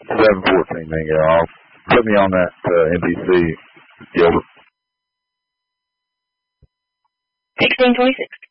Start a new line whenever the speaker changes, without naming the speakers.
714, man. Put me on that NBC, Gilbert.
1626.